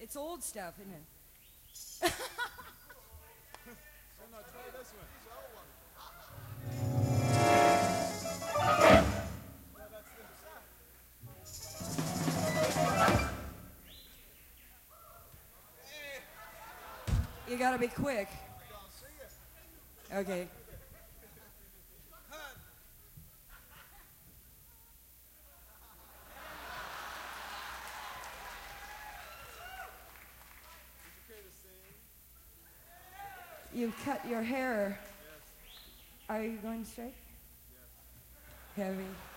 It's old stuff, isn't it? No, try this one. You gotta be quick. Okay. You've cut your hair. Are you going straight? Heavy.